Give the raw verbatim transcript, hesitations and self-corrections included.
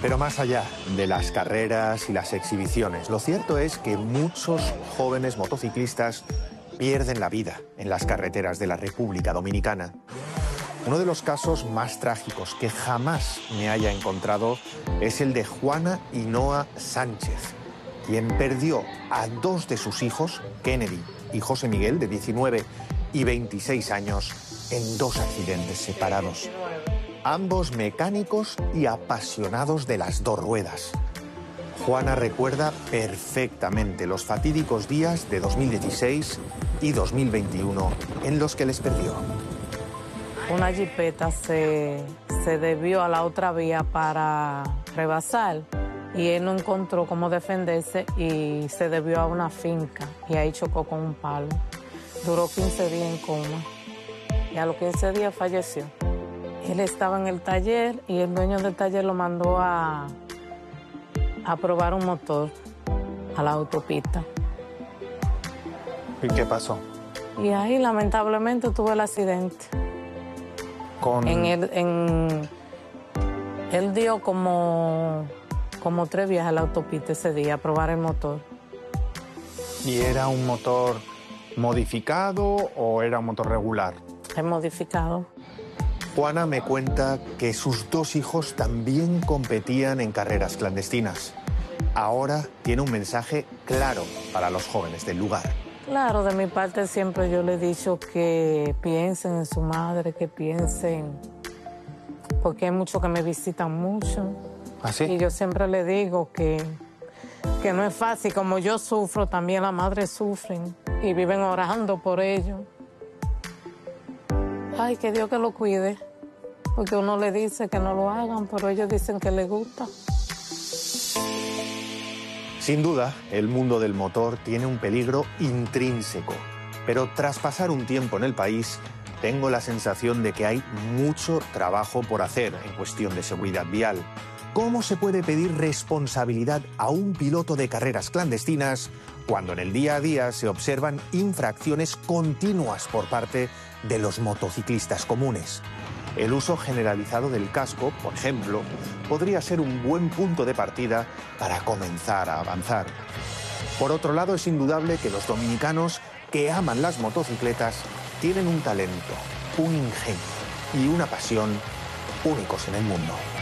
Pero más allá de las carreras y las exhibiciones, lo cierto es que muchos jóvenes motociclistas pierden la vida en las carreteras de la República Dominicana. Uno de los casos más trágicos que jamás me haya encontrado es el de Juana Hinoa Sánchez, quien perdió a dos de sus hijos, Kennedy y José Miguel, de diecinueve y veintiséis años, en dos accidentes separados. Ambos mecánicos y apasionados de las dos ruedas. Juana recuerda perfectamente los fatídicos días de dos mil dieciséis y dos mil veintiuno en los que les perdió. Una jipeta se, se desvió a la otra vía para rebasar y él no encontró cómo defenderse y se desvió a una finca y ahí chocó con un palo. Duró quince días en coma y a los quince días falleció. Él estaba en el taller y el dueño del taller lo mandó a, a probar un motor a la autopista. ¿Y qué pasó? Y ahí lamentablemente tuvo el accidente. Con... En el, en, él dio como, como tres viajes a la autopista ese día a probar el motor. ¿Y era un motor modificado o era un motor regular? Es modificado. Juana me cuenta que sus dos hijos también competían en carreras clandestinas. Ahora tiene un mensaje claro para los jóvenes del lugar. Claro, de mi parte siempre yo le he dicho que piensen en su madre, que piensen, porque hay muchos que me visitan mucho. ¿Ah, sí? Y yo siempre le digo que, que no es fácil, como yo sufro, también las madres sufren y viven orando por ellos. Ay, que Dios que lo cuide, porque uno le dice que no lo hagan, pero ellos dicen que les gusta. Sin duda, el mundo del motor tiene un peligro intrínseco, pero tras pasar un tiempo en el país, tengo la sensación de que hay mucho trabajo por hacer en cuestión de seguridad vial. ¿Cómo se puede pedir responsabilidad a un piloto de carreras clandestinas cuando en el día a día se observan infracciones continuas por parte de los motociclistas comunes? El uso generalizado del casco, por ejemplo, podría ser un buen punto de partida para comenzar a avanzar. Por otro lado, es indudable que los dominicanos que aman las motocicletas tienen un talento, un ingenio y una pasión únicos en el mundo.